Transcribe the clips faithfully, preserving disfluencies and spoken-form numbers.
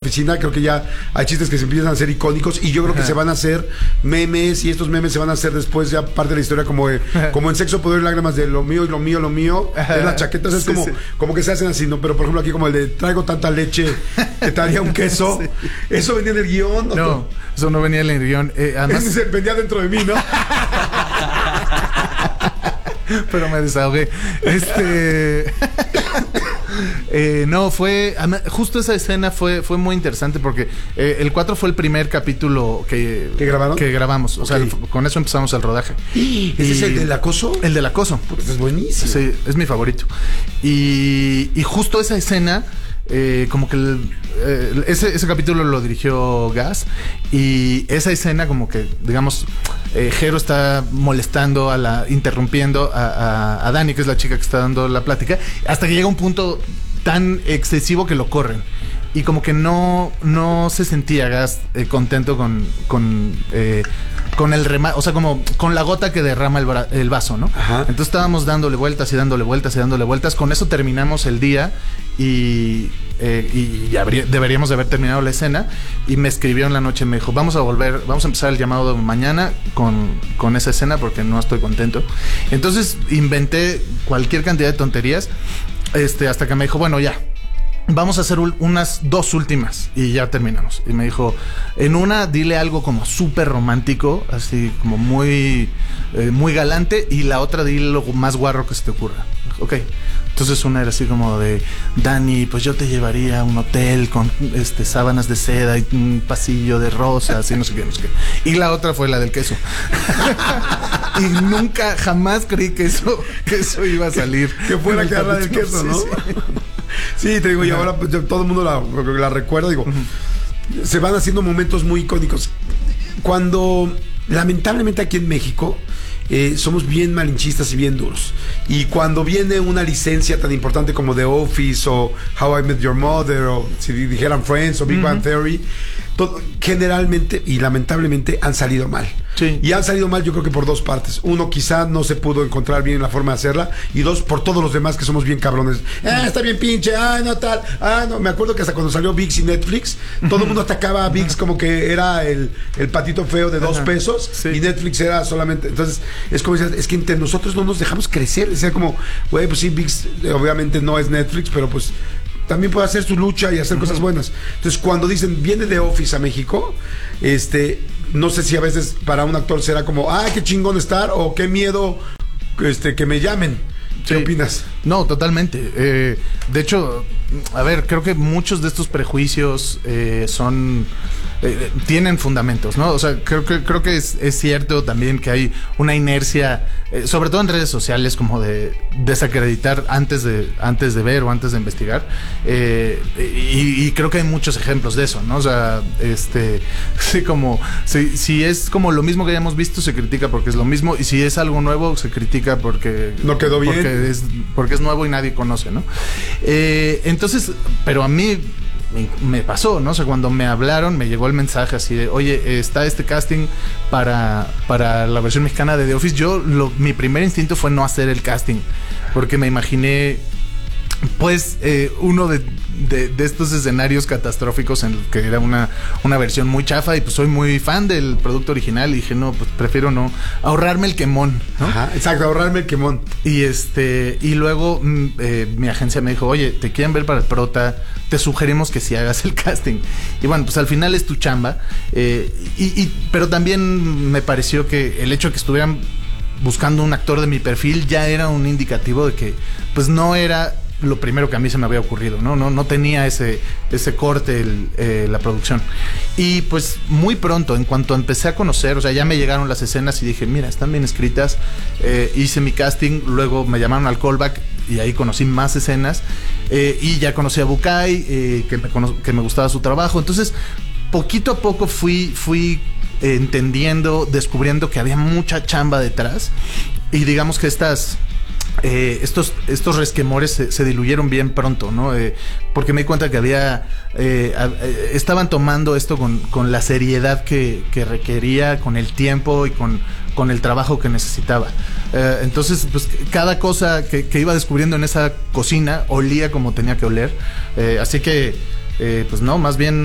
oficina, creo que ya hay chistes que se empiezan a hacer icónicos y yo creo que se van a hacer memes y estos memes se van a hacer después ya parte de la historia como, de, como en Sexo, Poder y Lágrimas de lo mío y lo mío, lo mío, de las chaquetas, es sí, como, sí. como que se hacen así, ¿no? Pero por ejemplo aquí como el de traigo tanta leche que te haría un queso, sí. ¿eso venía en el guión? No, no, eso no venía en el guión. Eh, además... venía dentro de mí, ¿no? Pero me desahogué. Este. eh, no, fue. Justo esa escena fue, fue muy interesante porque eh, el cuatro fue el primer capítulo que, ¿Que grabaron? Que grabamos. O okay. sea, con eso empezamos el rodaje. ¿Ese y, es el del acoso? El del acoso. Pues es buenísimo. Sí, es mi favorito. Y, y justo esa escena. Eh, como que el, eh, ese, ese capítulo lo dirigió Gas y esa escena como que digamos eh, Jero está molestando a la interrumpiendo a, a, a Dani, que es la chica que está dando la plática, hasta que llega un punto tan excesivo que lo corren y como que no no se sentía Gas eh, contento con con eh, con el rema, o sea, como con la gota que derrama el, bra el vaso, ¿no? Ajá. Entonces estábamos dándole vueltas y dándole vueltas y dándole vueltas. Con eso terminamos el día y, eh, y ya deberíamos de haber terminado la escena. Y me escribió en la noche, me dijo, vamos a volver, vamos a empezar el llamado de mañana con, con esa escena porque no estoy contento. Entonces inventé cualquier cantidad de tonterías este, hasta que me dijo, bueno, ya. Vamos a hacer unas dos últimas y ya terminamos. Y me dijo, en una dile algo como súper romántico, así como muy, eh, muy galante, y la otra dile lo más guarro que se te ocurra. Ok. Entonces una era así como de, Dani, pues yo te llevaría a un hotel con este, sábanas de seda y un pasillo de rosas y no sé qué, no sé qué. Y la otra fue la del queso. Y nunca, jamás creí que eso, que eso iba a salir. Que fuera que habla del queso, ¿no? Sí, sí. Sí, te digo, y ahora pues, todo el mundo la, la recuerda, digo, uh-huh. se van haciendo momentos muy icónicos. Cuando, lamentablemente aquí en México, eh, somos bien malinchistas y bien duros. Y cuando viene una licencia tan importante como The Office o How I Met Your Mother o si dijeran Friends o Big uh-huh. Bang Theory, todo, generalmente y lamentablemente han salido mal. Sí. Y han salido mal yo creo que por dos partes. Uno, quizá no se pudo encontrar bien la forma de hacerla. Y dos, por todos los demás que somos bien cabrones. Ah, está bien pinche, ah, no tal. Ah, no, me acuerdo que hasta cuando salió ViX y Netflix, todo el mundo atacaba a ViX como que era el, el patito feo de dos Ajá. pesos. Sí. Y Netflix era solamente... Entonces, es como decir, es que entre nosotros no nos dejamos crecer. Decía como, güey, pues sí, ViX obviamente no es Netflix, pero pues... también puede hacer su lucha y hacer uh-huh. cosas buenas. Entonces, cuando dicen, viene The Office a México, este, no sé si a veces para un actor será como, ah, qué chingón estar, o qué miedo este, que me llamen. ¿Qué sí. opinas? No, totalmente. Eh, de hecho, a ver, creo que muchos de estos prejuicios eh, son... Eh, tienen fundamentos, ¿no? O sea, creo que creo que es, es cierto también que hay una inercia, eh, sobre todo en redes sociales, como de desacreditar antes de antes de ver o antes de investigar. Eh, y, y creo que hay muchos ejemplos de eso, ¿no? O sea, este, sí, como si, si es como lo mismo que hayamos visto, se critica porque es lo mismo, y si es algo nuevo, se critica porque no quedó bien, porque es porque es nuevo y nadie conoce, ¿no? Eh, entonces, pero a mí me pasó, ¿no? O sea, cuando me hablaron, me llegó el mensaje así de, oye, está este casting para, para la versión mexicana de The Office. Yo, lo, mi primer instinto fue no hacer el casting, porque me imaginé, pues, eh, uno de, de, de estos escenarios catastróficos en el que era una, una versión muy chafa, y pues soy muy fan del producto original, y dije, no, pues prefiero no, ahorrarme el quemón, ¿no? Ajá, exacto, ahorrarme el quemón. Y este, y luego eh, mi agencia me dijo, oye, te quieren ver para el prota, te sugerimos que si hagas el casting. Y bueno, pues al final es tu chamba, eh, y, y, pero también me pareció que el hecho de que estuvieran buscando un actor de mi perfil ya era un indicativo de que pues no era lo primero que a mí se me había ocurrido, no no no tenía ese ese corte el, eh, la producción. Y pues muy pronto, en cuanto empecé a conocer, o sea, ya me llegaron las escenas y dije, mira, están bien escritas. Eh, hice mi casting, luego me llamaron al callback y ahí conocí más escenas, eh, y ya conocí a Bucay, eh, que, me cono- que me gustaba su trabajo. Entonces, poquito a poco fui fui eh, entendiendo, descubriendo que había mucha chamba detrás, y digamos que estas Eh, estos, estos resquemores se, se diluyeron bien pronto, ¿no? Eh, porque me di cuenta que había eh, eh, estaban tomando esto con, con la seriedad que, que requería, con el tiempo y con, con el trabajo que necesitaba. Eh, entonces, pues cada cosa que, que iba descubriendo en esa cocina olía como tenía que oler. Eh, así que, eh, pues no, más bien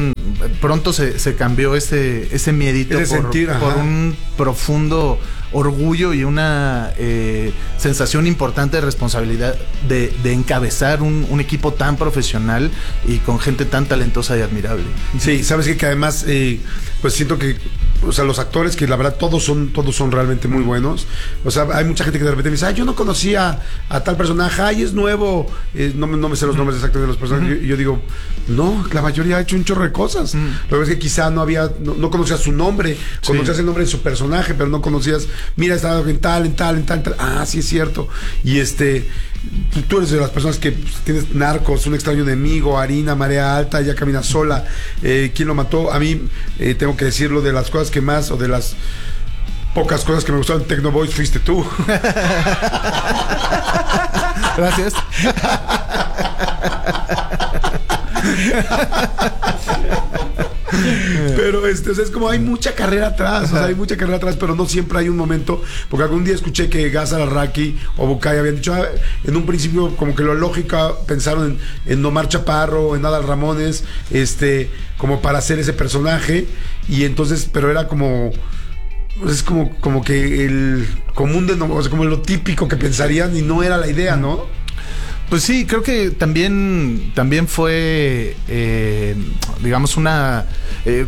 pronto se, se cambió ese, ese miedito ese por, sentir, por un profundo orgullo y una eh, sensación importante de responsabilidad de, de encabezar un, un equipo tan profesional y con gente tan talentosa y admirable. Sí, sabes que, que además eh, pues siento que, o sea, los actores que la verdad todos son todos son realmente muy buenos. O sea, hay mucha gente que de repente me dice, ay, yo no conocía a tal personaje, ay, es nuevo, eh, no, no me sé los nombres exactos de los personajes. Uh-huh. Y yo, yo digo, no, la mayoría ha hecho un chorro de cosas. Uh-huh. Lo que es que quizá no había, no, no conocías su nombre, conocías sí. el nombre de su personaje, pero no conocías, mira, estaba en tal, en tal, en tal, en tal. Ah, sí es cierto. Y este, tú eres de las personas que pues, tienes Narcos, Un extraño enemigo, Harina, Marea Alta, Ya camina sola, eh, ¿quién lo mató? A mí, eh, tengo que decirlo, de las cosas que más, o de las pocas cosas que me gustaron en Tecno Boys, fuiste tú. Gracias. Pero este, o sea, es como hay mucha carrera atrás, o sea, hay mucha carrera atrás, pero no siempre hay un momento, porque algún día escuché que Gas Alarraqui o Bucay habían dicho, ah, en un principio como que lo lógica pensaron en, en Omar Chaparro, en Adal Ramones, este, como para hacer ese personaje, y entonces, pero era como, es como, como que el común de, o sea, como lo típico que pensarían y no era la idea, ¿no? Pues sí, creo que también, también fue, eh, digamos, una... Eh,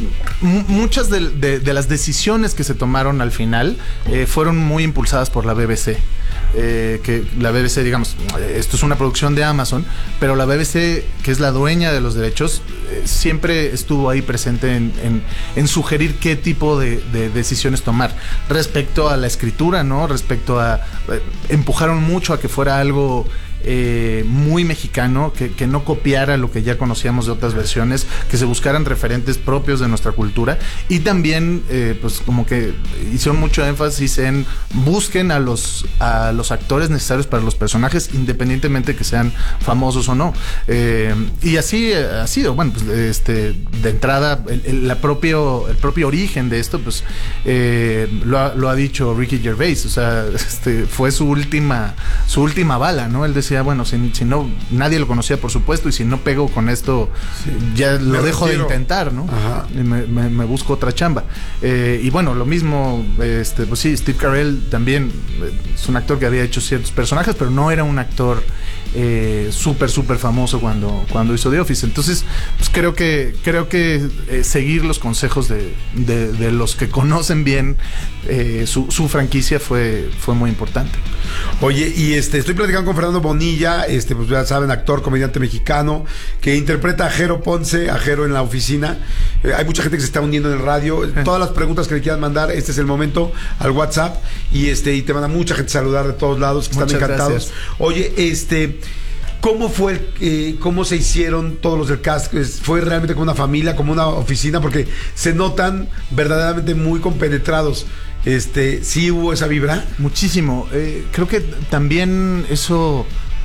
m- muchas de, de, de las decisiones que se tomaron al final eh, fueron muy impulsadas por la B B C. Eh, que la B B C, digamos, esto es una producción de Amazon, pero la B B C, que es la dueña de los derechos, eh, siempre estuvo ahí presente en, en, en sugerir qué tipo de, de decisiones tomar respecto a la escritura, ¿no? Respecto a... Eh, empujaron mucho a que fuera algo... Eh, muy mexicano, que, que no copiara lo que ya conocíamos de otras versiones, que se buscaran referentes propios de nuestra cultura, y también eh, pues como que hicieron mucho énfasis en busquen a los a los actores necesarios para los personajes, independientemente que sean famosos o no, eh, y así ha sido. Bueno, pues este de entrada el, el, la propio, el propio origen de esto pues eh, lo, ha, lo ha dicho Ricky Gervais, o sea, este fue su última su última bala, ¿no? Él decía, bueno, si, si no, nadie lo conocía, por supuesto, y si no pego con esto, sí, ya lo me dejo retiro. de intentar, ¿no? Ajá. Y me, me, me busco otra chamba. Eh, y bueno, lo mismo, este, pues sí, Steve Carell también es un actor que había hecho ciertos personajes, pero no era un actor eh, súper, súper famoso cuando, cuando hizo The Office. Entonces, pues creo que, creo que eh, seguir los consejos de, de, de los que conocen bien eh, su, su franquicia fue, fue muy importante. Oye, y este, estoy platicando con Fernando Bonilla, este, pues ya saben, actor, comediante mexicano, que interpreta a Jero Ponce, a Jero en La Oficina. Eh, hay mucha gente que se está uniendo en el radio. Eh. Todas las preguntas que le quieran mandar, este es el momento, al WhatsApp, y este, y te manda mucha gente a saludar de todos lados, que Muchas están encantados. Gracias. Oye, este, ¿cómo fue, el, eh, cómo se hicieron todos los del cast? ¿Fue realmente como una familia, como una oficina? Porque se notan verdaderamente muy compenetrados. Este, ¿sí hubo esa vibra? Muchísimo. Eh, creo que también eso...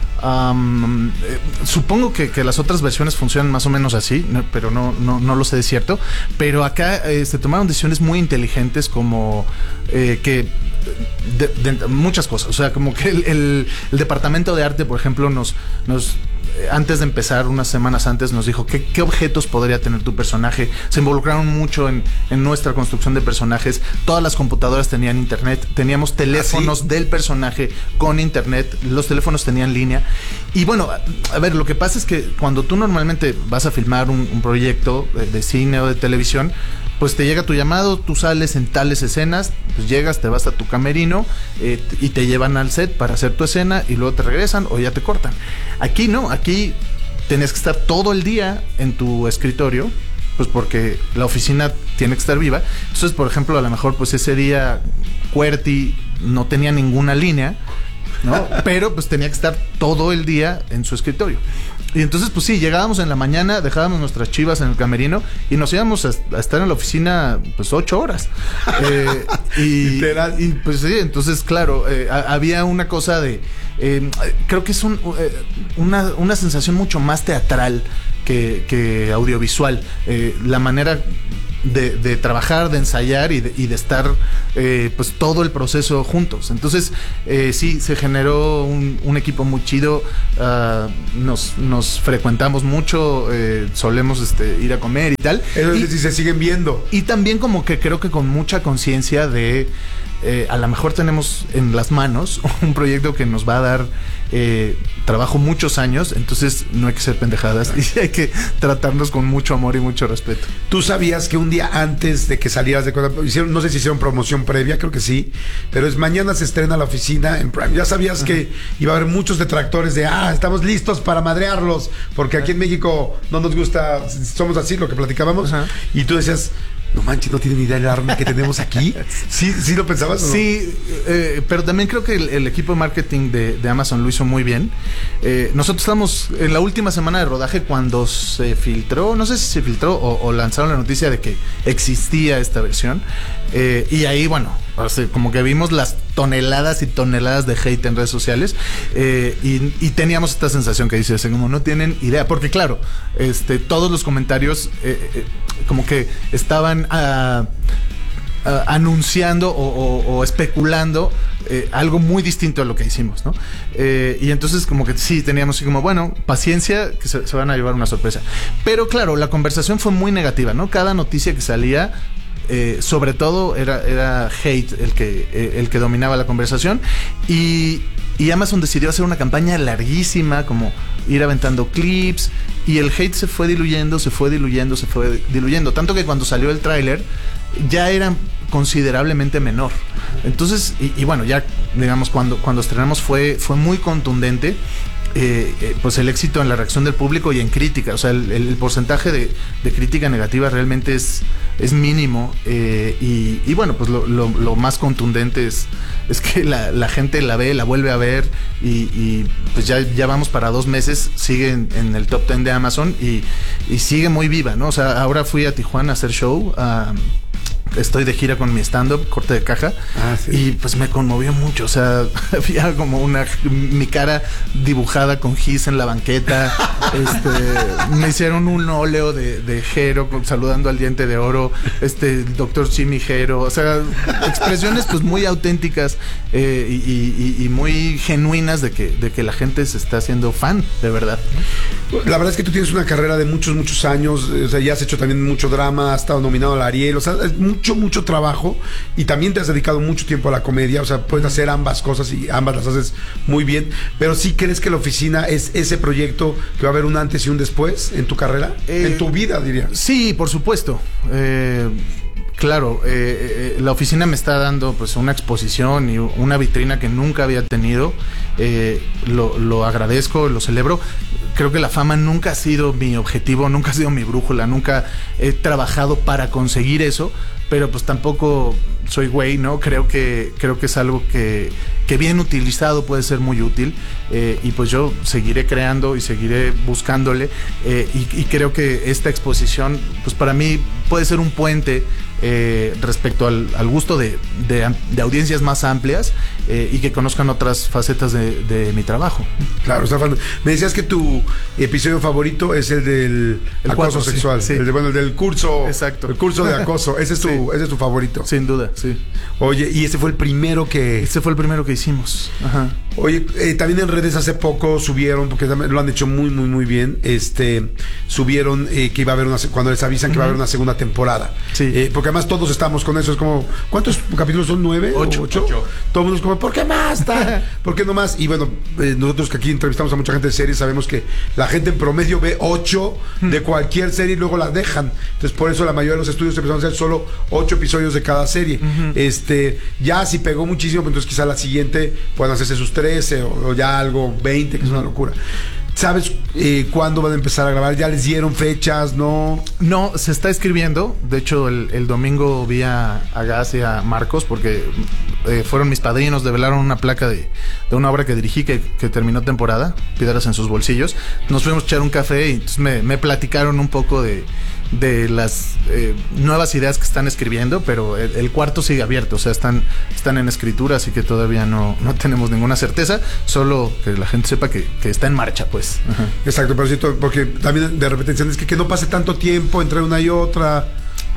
Um, eh, supongo que, que las otras versiones funcionan más o menos así, no, pero no, no, no lo sé de cierto. Pero acá eh, se tomaron decisiones muy inteligentes, como eh, que de, de, muchas cosas. O sea, como que el, el, el departamento de arte, por ejemplo, nos, nos antes de empezar, unas semanas antes, nos dijo qué, qué objetos podría tener tu personaje. Se involucraron mucho en, en nuestra construcción de personajes. Todas las computadoras tenían internet. Teníamos teléfonos ¿Ah, sí? del personaje con internet. Los teléfonos tenían línea. Y bueno, a ver, lo que pasa es que cuando tú normalmente vas a filmar un, un proyecto de, de cine o de televisión, pues te llega tu llamado, tú sales en tales escenas, pues llegas, te vas a tu camerino eh, y te llevan al set para hacer tu escena y luego te regresan o ya te cortan. Aquí no, aquí tenías que estar todo el día en tu escritorio, pues porque la oficina tiene que estar viva. Entonces, por ejemplo, a lo mejor pues ese día Cuerti no tenía ninguna línea, ¿no? Pero pues tenía que estar todo el día en su escritorio. Y entonces, pues sí, llegábamos en la mañana, dejábamos nuestras chivas en el camerino y nos íbamos a, a estar en la oficina, pues, ocho horas. Eh, y, Literal. Y pues sí, entonces, claro, eh, a, había una cosa de... Eh, creo que es un, eh, una, una sensación mucho más teatral que, que audiovisual. Eh, la manera... de, de trabajar, de ensayar y de, y de estar eh, pues todo el proceso juntos. Entonces eh, sí, se generó un, un equipo muy chido. Uh, nos, nos frecuentamos mucho, eh, solemos este, ir a comer y tal. Eso y, es decir, se siguen viendo. Y también como que creo que con mucha conciencia de eh, a lo mejor tenemos en las manos un proyecto que nos va a dar eh, trabajo muchos años, entonces no hay que ser pendejadas y hay que tratarnos con mucho amor y mucho respeto. ¿Tú sabías que un día antes de que salieras de hicieron, no sé si hicieron promoción previa, creo que sí, pero es mañana se estrena la oficina en Prime? Ya sabías uh-huh. que iba a haber muchos detractores de ah, estamos listos para madrearlos, porque aquí en México no nos gusta, somos así, lo que platicábamos, uh-huh. y tú decías, no manches, no tienen ni idea del arma que tenemos aquí. ¿Sí, sí lo pensabas o no? Sí, eh, pero también creo que el, el equipo de marketing de, de Amazon lo hizo muy bien. Eh, nosotros estamos en la última semana de rodaje cuando se filtró, no sé si se filtró o, o lanzaron la noticia de que existía esta versión. Eh, y ahí, bueno, o sea, como que vimos las toneladas y toneladas de hate en redes sociales eh, y, y teníamos esta sensación que dices, como no tienen idea, porque claro, este, todos los comentarios eh, eh, como que estaban uh, uh, anunciando o, o, o especulando eh, algo muy distinto a lo que hicimos, ¿no? Eh, y entonces como que sí, teníamos así como, bueno, paciencia, que se, se van a llevar una sorpresa. Pero claro, la conversación fue muy negativa, ¿no? Cada noticia que salía, Eh, sobre todo era, era hate el que, eh, el que dominaba la conversación y, y Amazon decidió hacer una campaña larguísima, como ir aventando clips, y el hate se fue diluyendo, se fue diluyendo, se fue diluyendo, tanto que cuando salió el tráiler ya era considerablemente menor. Entonces, y, y bueno, ya digamos cuando, cuando estrenamos fue, fue muy contundente. Eh, eh, pues el éxito en la reacción del público y en crítica, o sea, el, el porcentaje de, de crítica negativa realmente es, es mínimo eh, y, y bueno, pues lo, lo, lo más contundente es, es que la, la gente la ve, la vuelve a ver y, y pues ya, ya vamos para dos meses, sigue en, en el top ten de Amazon y, y sigue muy viva, ¿no? O sea, ahora fui a Tijuana a hacer show, a estoy de gira con mi stand-up, corte de caja, ah, sí. Y pues me conmovió mucho, o sea, había como una, mi cara dibujada con gis en la banqueta, este, me hicieron un óleo de, de Jero saludando al diente de oro, este, doctor Jimmy Jero, o sea, expresiones pues muy auténticas eh, y, y, y muy genuinas de que, de que la gente se está haciendo fan, de verdad. La verdad es que tú tienes una carrera de muchos, muchos años, o sea, ya has hecho también mucho drama, has estado nominado al Ariel, o sea, es mucho, mucho trabajo y también te has dedicado mucho tiempo a la comedia, o sea, puedes hacer ambas cosas y ambas las haces muy bien, pero ¿sí crees que la oficina es ese proyecto que va a haber un antes y un después en tu carrera? Eh, en tu vida, diría. Sí, por supuesto. Eh... Claro, eh, eh, la oficina me está dando pues una exposición y una vitrina que nunca había tenido. Eh, lo, lo agradezco, lo celebro. Creo que la fama nunca ha sido mi objetivo, nunca ha sido mi brújula, nunca he trabajado para conseguir eso, pero pues tampoco soy güey, ¿no? Creo que, creo que es algo que, que bien utilizado puede ser muy útil eh, y pues yo seguiré creando y seguiré buscándole eh, y, y creo que esta exposición pues para mí puede ser un puente eh, respecto al, al gusto de, de, de audiencias más amplias eh, y que conozcan otras facetas de, de mi trabajo. Claro, Estefan, me decías que tu episodio favorito es el del el acoso cuatro, sexual, sí, sí. El, de, bueno, el del curso, exacto, el curso de acoso, ese es tu, sí. ese es tu favorito. Sin duda, sí. Oye, y ese fue el primero que... Ese fue el primero que hicimos. Ajá. Oye, eh, también en redes hace poco subieron, porque lo han hecho muy, muy, muy bien, este, subieron eh, que iba a haber una, cuando les avisan que uh-huh. va a haber una segunda temporada. Sí. Eh, porque además todos estamos con eso, es como, ¿cuántos capítulos son? ¿Nueve? Ocho. ¿Ocho? Ocho. Todo el mundo es como, ¿por qué más? ¿Por qué no más? Y bueno, eh, nosotros que aquí entrevistamos a mucha gente de series, sabemos que la gente en promedio ve ocho uh-huh. de cualquier serie y luego la dejan. Entonces por eso la mayoría de los estudios empezaron a hacer solo ocho episodios de cada serie. Uh-huh. Este, ya si pegó muchísimo, pues entonces quizá la siguiente puedan hacerse sus trece o, o ya algo veinte, que es una locura. ¿Sabes eh, cuándo van a empezar a grabar? ¿Ya les dieron fechas? ¿No? No, se está escribiendo. De hecho, el, el domingo vi a, a Gas y a Marcos porque eh, fueron mis padrinos, develaron una placa de, de una obra que dirigí que, que terminó temporada, Piedras en sus bolsillos. Nos fuimos a echar un café y entonces me, me platicaron un poco de, de las eh, nuevas ideas que están escribiendo, pero el, el cuarto sigue abierto, o sea, están, están en escritura, así que todavía no, no tenemos ninguna certeza, solo que la gente sepa que, que está en marcha, pues. Ajá. Exacto, pero sí, porque también de repente dicen es que, que no pase tanto tiempo entre una y otra.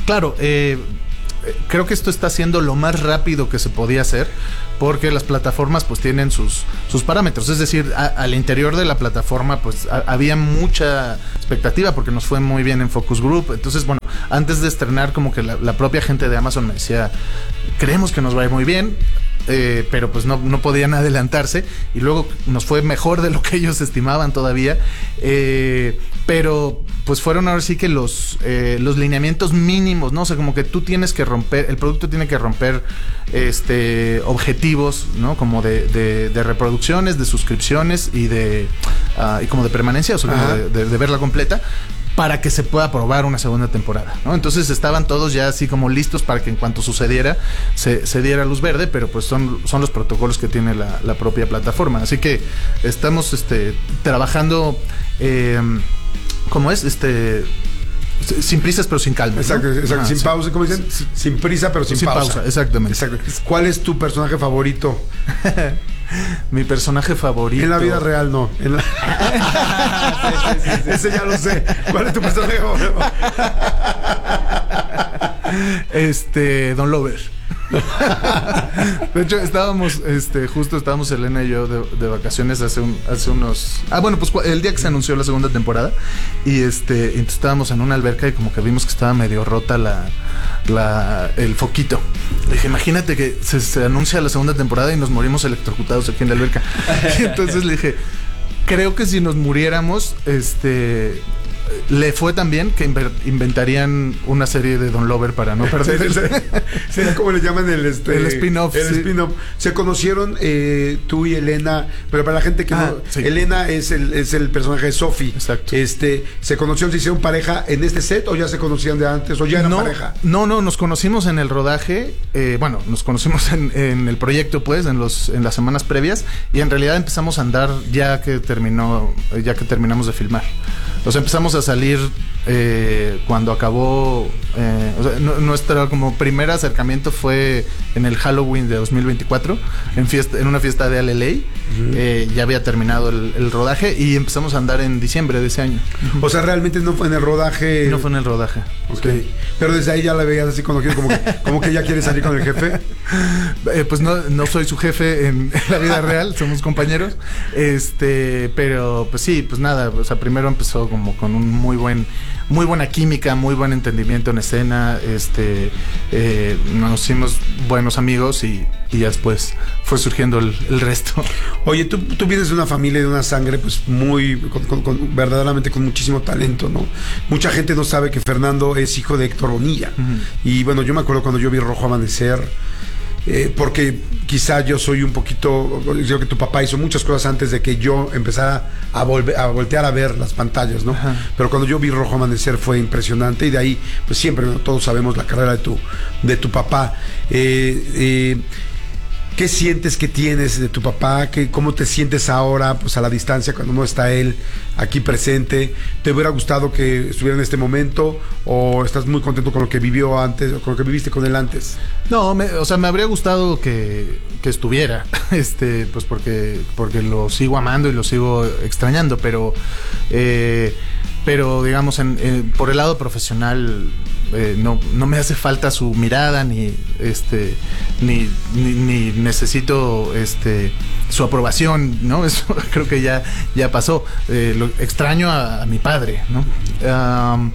Claro, eh, creo que esto está haciendo lo más rápido que se podía hacer, porque las plataformas pues tienen sus, sus parámetros. Es decir, a, al interior de la plataforma pues a, había mucha expectativa porque nos fue muy bien en Focus Group. Entonces, bueno, antes de estrenar, como que la, la propia gente de Amazon me decía, creemos que nos va a ir muy bien. Eh, pero pues no, no podían adelantarse, y luego nos fue mejor de lo que ellos estimaban todavía, eh, pero pues fueron ahora sí que los, eh, los lineamientos mínimos, ¿no? O sea, como que tú tienes que romper, el producto tiene que romper este objetivos, ¿no? Como de, de, de reproducciones, de suscripciones y de uh, y como de permanencia, o sea, como de, de, de verla completa, para que se pueda probar una segunda temporada, ¿no? Entonces estaban todos ya así como listos para que en cuanto sucediera se, se diera luz verde, pero pues son, son los protocolos que tiene la, la propia plataforma. Así que estamos este, trabajando, eh, ¿cómo es? Este... Sin prisas pero sin calma, ¿no? Exacto, exacto. Ah, sin sí. pausa, ¿cómo dicen? Sí. Sin prisa pero sin, sin pausa. pausa. Exactamente. Exacto. ¿Cuál es tu personaje favorito? Mi personaje favorito. En la vida real no. En la... sí, sí, sí, sí. Ese ya lo sé. ¿Cuál es tu personaje favorito? Este, Don Lover. De hecho, estábamos, este, justo estábamos Elena y yo de, de vacaciones hace un, hace unos. Ah, bueno, pues el día que se anunció la segunda temporada. Y este, entonces estábamos en una alberca y como que vimos que estaba medio rota la, la el foquito. Le dije, imagínate que se, se anuncia la segunda temporada y nos morimos electrocutados aquí en la alberca. Y entonces le dije, creo que si nos muriéramos, este. Le fue tan bien que inventarían una serie de Don Lover para no perder. Sería como le llaman el, este, el spin-off. El sí. spin-off. Se conocieron eh, tú y Elena, pero para la gente que ah, no. Sí. Elena es el, es el personaje de Sophie. Exacto. Este, ¿se conocieron, se hicieron pareja en este set o ya se conocían de antes o ya eran no, pareja? No, no, nos conocimos en el rodaje. Eh, bueno, nos conocimos en, en el proyecto, pues, en los en las semanas previas, y en realidad empezamos a andar ya que terminó, ya que terminamos de filmar. O sea, empezamos a salir eh, cuando acabó, eh, o sea, n- nuestro como primer acercamiento fue en el Halloween de dos mil veinticuatro, en fiesta, en una fiesta de L L A. Uh-huh. eh, ya había terminado el, el rodaje y empezamos a andar en diciembre de ese año. Uh-huh. O sea, realmente no fue en el rodaje. No fue en el rodaje. Ok. Sí. Pero desde ahí ya la veías así como que, como que, como que ya quiere salir con el jefe. Eh, pues no, no soy su jefe en, en la vida real, somos compañeros. Este, pero pues sí, pues nada, o sea, primero empezó como con un muy buen, muy buena química, muy buen entendimiento en escena. Este, eh, nos hicimos buenos amigos y, y ya después fue surgiendo el, el resto. Oye, tú, tú vienes de una familia, de una sangre, pues muy, con, con, con, verdaderamente con muchísimo talento, ¿no? Mucha gente no sabe que Fernando es hijo de Héctor Bonilla. Uh-huh. Y bueno, yo me acuerdo cuando yo vi Rojo Amanecer, eh, porque quizá yo soy un poquito, creo que tu papá hizo muchas cosas antes de que yo empezara a, volver, a voltear a ver las pantallas, ¿no? Uh-huh. Pero cuando yo vi Rojo Amanecer fue impresionante, y de ahí, pues siempre, ¿no? Todos sabemos la carrera de tu, de tu papá. Eh, eh, ¿Qué sientes que tienes de tu papá? ¿Qué, ¿Cómo te sientes ahora, pues a la distancia, cuando no está él aquí presente? ¿Te hubiera gustado que estuviera en este momento o estás muy contento con lo que vivió antes o con lo que viviste con él antes? No, me, o sea, me habría gustado que, que estuviera, este, pues porque, porque lo sigo amando y lo sigo extrañando, pero, eh, pero digamos, en, en, por el lado profesional, Eh, no, no me hace falta su mirada ni este ni, ni, ni necesito este su aprobación, ¿no? Eso creo que ya, ya pasó. Eh, lo extraño a, a mi padre, ¿no? Um,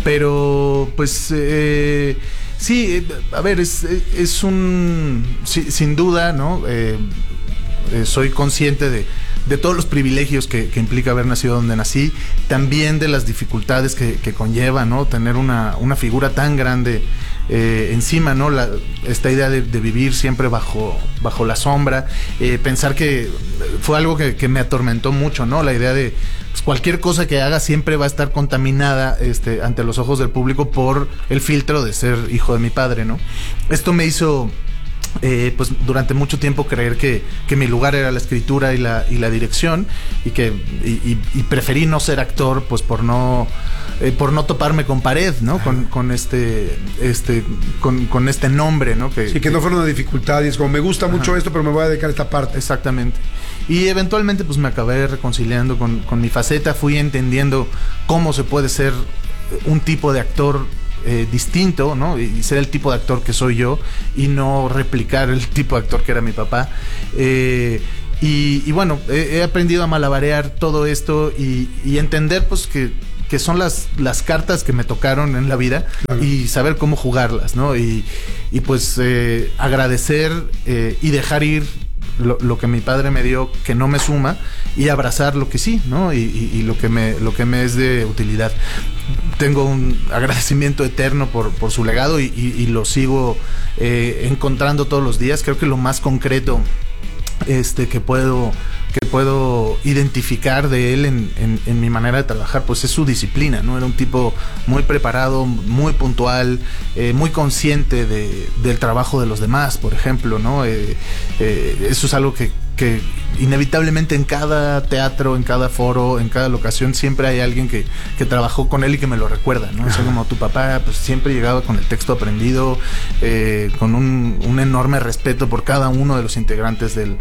pero pues eh, sí, a ver, es, es un sí, sin duda, ¿no? Eh, eh, soy consciente de de todos los privilegios que, que implica haber nacido donde nací, también de las dificultades que, que conlleva, ¿no? Tener una, una figura tan grande eh, encima, ¿no? La, esta idea de, de vivir siempre bajo, bajo la sombra, eh, pensar que fue algo que, que me atormentó mucho, ¿no? La idea de pues, cualquier cosa que haga siempre va a estar contaminada este, ante los ojos del público por el filtro de ser hijo de mi padre, ¿no? Esto me hizo Eh, pues durante mucho tiempo creer que, que mi lugar era la escritura y la, y la dirección, y que y, y, y preferí no ser actor pues por no eh, por no toparme con pared, ¿no? Con, con este este con, con este nombre, ¿no? Que, sí, que no fuera una dificultad y es como me gusta mucho Ajá. esto, pero me voy a dedicar a esta parte. Exactamente. Y eventualmente pues me acabé reconciliando con, con mi faceta, fui entendiendo cómo se puede ser un tipo de actor eh, distinto, ¿no? Y ser el tipo de actor que soy yo y no replicar el tipo de actor que era mi papá. Eh, y, y bueno, he, he aprendido a malabarear todo esto y, y entender pues que, que son las, las cartas que me tocaron en la vida, claro, y saber cómo jugarlas, ¿no? Y, y pues eh, agradecer eh, y dejar ir Lo, lo que mi padre me dio que no me suma y abrazar lo que sí, ¿no? Y, y, y lo que me lo que me es de utilidad. Tengo un agradecimiento eterno por, por su legado y, y, y lo sigo eh, encontrando todos los días. Creo que lo más concreto este que puedo que puedo identificar de él en, en, en mi manera de trabajar, pues es su disciplina, ¿no? Era un tipo muy preparado, muy puntual, eh, muy consciente de, del trabajo de los demás, por ejemplo, ¿no? Eh, eh, eso es algo que, que inevitablemente en cada teatro, en cada foro, en cada locación, siempre hay alguien que, que trabajó con él y que me lo recuerda, ¿no? O sea, como tu papá, pues siempre llegaba con el texto aprendido, eh, con un, un enorme respeto por cada uno de los integrantes del,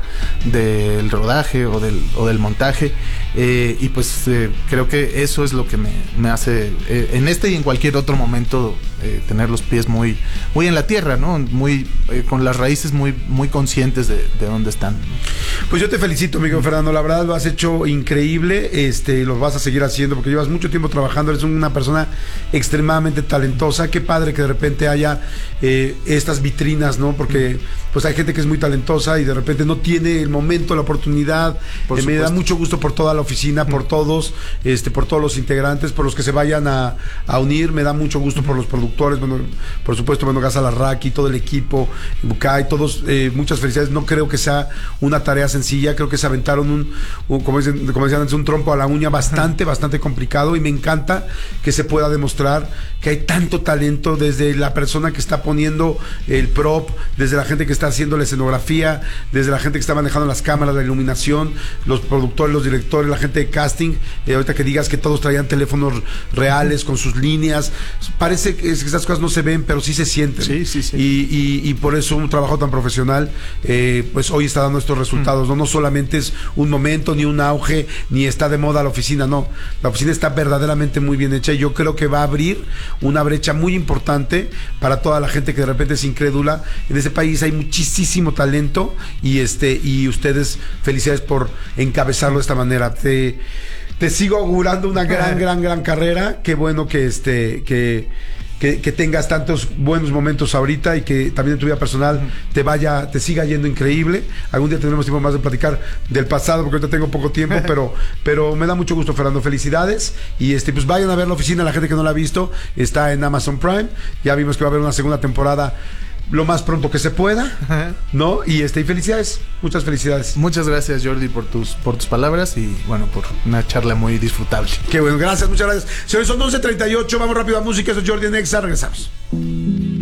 del rodaje o del, o del montaje, eh, y pues eh, creo que eso es lo que me, me hace, eh, en este y en cualquier otro momento, eh, tener los pies muy, muy en la tierra, ¿no? Muy, eh, con las raíces muy, muy conscientes de, de dónde están, ¿no? Pues yo te felicito, amigo Fernando, la verdad lo has hecho increíble, este, lo vas a seguir haciendo porque llevas mucho tiempo trabajando, eres una persona extremadamente talentosa. Qué padre que de repente haya eh, estas vitrinas, ¿no? Porque pues hay gente que es muy talentosa y de repente no tiene el momento, la oportunidad. Eh, me da mucho gusto por toda la oficina, por todos, este, por todos los integrantes, por los que se vayan a, a unir. Me da mucho gusto por los productores, bueno, por supuesto, bueno, Gas Alarraqui, todo el equipo, Bucay, todos, eh, muchas felicidades. No creo que sea una tarea sencilla, creo que se aventaron un, un como, dicen, como decían antes, un trompo a la uña bastante, bastante complicado, y me encanta que se pueda demostrar que hay tanto talento desde la persona que está poniendo el prop, desde la gente que está haciendo la escenografía, desde la gente que está manejando las cámaras, la iluminación, los productores, los directores, la gente de casting. Eh, ahorita que digas que todos traían teléfonos reales con sus líneas, parece que esas cosas no se ven, pero sí se sienten. Sí, sí, sí. Y, y, y por eso un trabajo tan profesional, eh, pues hoy está dando estos resultados. No, no solamente es un momento, ni un auge, ni está de moda la oficina, no. La oficina está verdaderamente muy bien hecha y yo creo que va a abrir una brecha muy importante para toda la gente que de repente es incrédula. En ese país hay muchísimo talento y este y ustedes, felicidades por encabezarlo de esta manera. Te, te sigo augurando una gran, gran, gran carrera. Qué bueno que este que Que, que tengas tantos buenos momentos ahorita y que también en tu vida personal te vaya, te siga yendo increíble. Algún día tendremos tiempo más de platicar del pasado porque ahorita tengo poco tiempo, pero, pero me da mucho gusto, Fernando. Felicidades. Y este, pues vayan a ver la oficina, la gente que no la ha visto, está en Amazon Prime. Ya vimos que va a haber una segunda temporada lo más pronto que se pueda, ¿no? Y este, y felicidades, muchas felicidades. Muchas gracias, Jordi, por tus, por tus palabras y bueno, por una charla muy disfrutable. Qué bueno, gracias, muchas gracias. Señores, son once treinta y ocho, vamos rápido a música, eso es Jordi en Exa, regresamos.